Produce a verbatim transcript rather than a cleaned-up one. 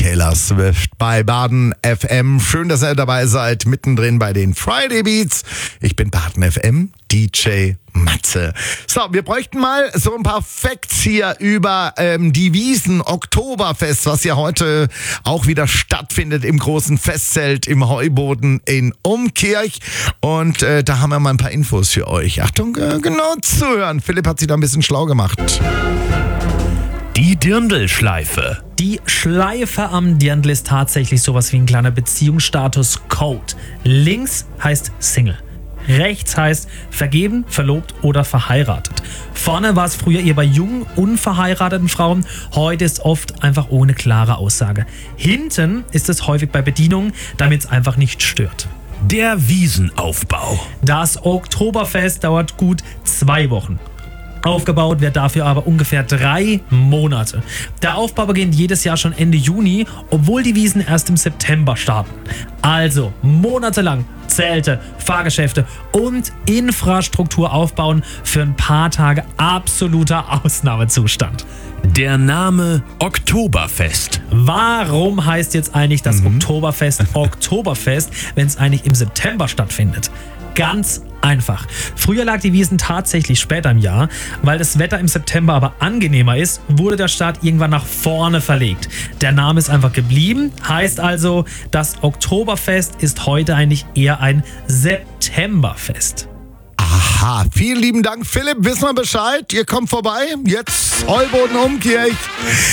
Taylor Swift bei Baden F M. Schön, dass ihr dabei seid, mittendrin bei den Friday Beats. Ich bin Baden F M, D J Matze. So, wir bräuchten mal so ein paar Facts hier über ähm, die Wiesn Oktoberfest, was ja heute auch wieder stattfindet im großen Festzelt im Heuboden in Umkirch. Und äh, da haben wir mal ein paar Infos für euch. Achtung, äh, genau zuhören. Philipp hat sich da ein bisschen schlau gemacht. Die Dirndl-Schleife. Die Schleife am Dirndl ist tatsächlich sowas wie ein kleiner Beziehungsstatus-Code. Links heißt Single. Rechts heißt vergeben, verlobt oder verheiratet. Vorne war es früher eher bei jungen, unverheirateten Frauen. Heute ist oft einfach ohne klare Aussage. Hinten ist es häufig bei Bedienungen, damit es einfach nicht stört. Der Wiesenaufbau. Das Oktoberfest dauert gut zwei Wochen. Aufgebaut wird dafür aber ungefähr drei Monate. Der Aufbau beginnt jedes Jahr schon Ende Juni, obwohl die Wiesn erst im September starten. Also monatelang Zelte, Fahrgeschäfte und Infrastruktur aufbauen, für ein paar Tage absoluter Ausnahmezustand. Der Name Oktoberfest. Warum heißt jetzt eigentlich das mhm. Oktoberfest Oktoberfest, wenn es eigentlich im September stattfindet? Ganz einfach. Früher lag die Wiesn tatsächlich später im Jahr. Weil das Wetter im September aber angenehmer ist, wurde der Start irgendwann nach vorne verlegt. Der Name ist einfach geblieben, heißt also, das Oktoberfest ist heute eigentlich eher ein Septemberfest. Aha, vielen lieben Dank, Philipp. Wissen wir Bescheid? Ihr kommt vorbei. Jetzt Heuboden Umkirch.